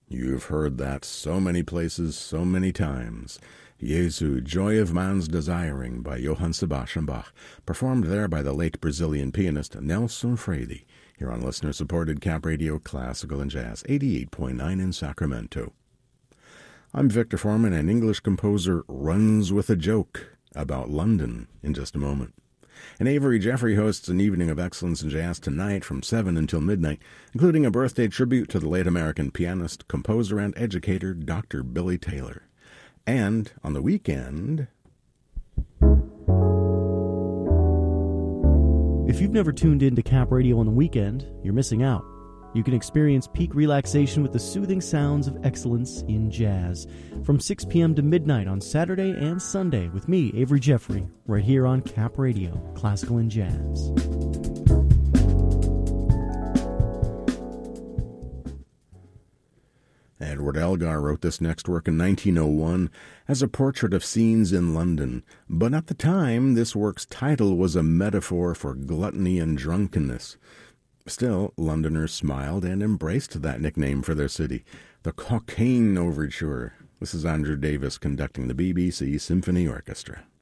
You've heard that so many places, so many times. Jesu, Joy of Man's Desiring by Johann Sebastian Bach, performed there by the late Brazilian pianist Nelson Freire, here on listener-supported Cap Radio Classical and Jazz, 88.9 in Sacramento. I'm Victor Foreman, and English composer runs with a joke about London in just a moment. And Avery Jeffrey hosts an evening of excellence in jazz tonight from 7 until midnight, including a birthday tribute to the late American pianist, composer, and educator Dr. Billy Taylor. And on the weekend... If you've never tuned in to Cap Radio on the weekend, you're missing out. You can experience peak relaxation with the soothing sounds of excellence in jazz from 6 p.m. to midnight on Saturday and Sunday with me, Avery Jeffrey, right here on Cap Radio, Classical and Jazz. Edward Elgar wrote this next work in 1901 as a portrait of scenes in London, but at the time this work's title was a metaphor for gluttony and drunkenness. Still, Londoners smiled and embraced that nickname for their city, the Cocaine Overture. This is Andrew Davis conducting the BBC Symphony Orchestra.